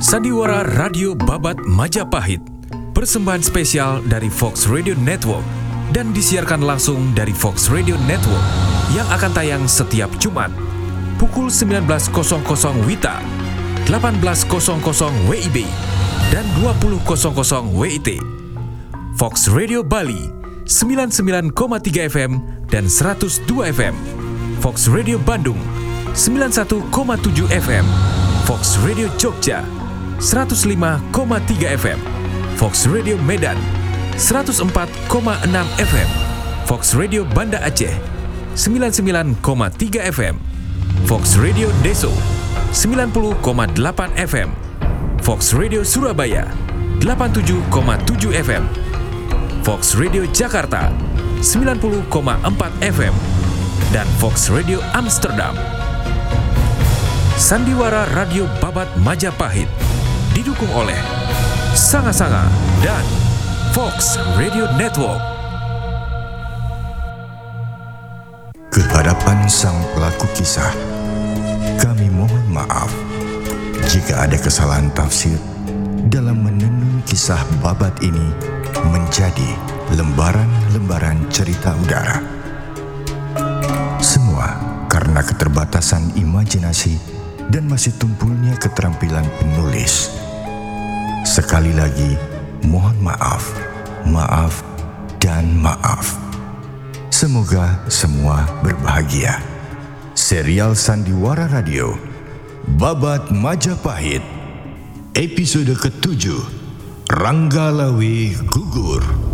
Sandiwara Radio Babat Majapahit, persembahan spesial dari Fox Radio Network dan disiarkan langsung dari Fox Radio Network yang akan tayang setiap Jumat pukul 19.00 WITA, 18.00 WIB, dan 20.00 WIT. Fox Radio Bali 99,3 FM dan 102 FM. Fox Radio Bandung 91,7 FM. Fox Radio Jogja 105,3 FM. Fox Radio Medan 104,6 FM. Fox Radio Banda Aceh 99,3 FM. Fox Radio Deso 90,8 FM. Fox Radio Surabaya 87,7 FM. Fox Radio Jakarta 90,4 FM dan Fox Radio Amsterdam. Sandiwara Radio Babat Majapahit didukung oleh Sanga-Sanga dan Fox Radio Network. Kehadapan sang pelaku kisah, kami mohon maaf jika ada kesalahan tafsir dalam menenun kisah Babat ini menjadi lembaran-lembaran cerita udara. Semua karena keterbatasan imajinasi dan masih tumpulnya keterampilan penulis. Sekali lagi, mohon maaf, maaf, dan maaf. Semoga semua berbahagia. Serial Sandiwara Radio Babat Majapahit, episode ke-7, Ranggalawe Gugur.